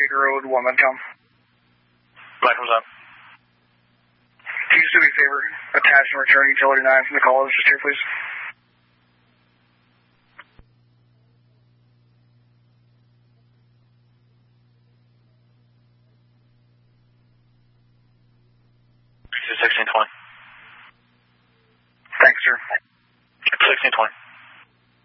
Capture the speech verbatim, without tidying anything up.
Baker Road, one Medcom. Mike, what's up? Can you just do me a favor? Attach and return utility nine from the call just here, please.